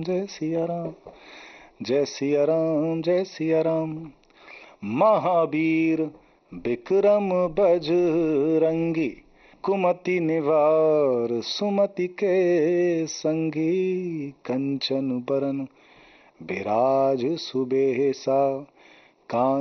जय सिया राम, जय सिया राम, जय सिया राम। महावीर विक्रम बजरंगी, कुमति निवार सुमति के संगी। कंचन बरन बिराज सुबेसा,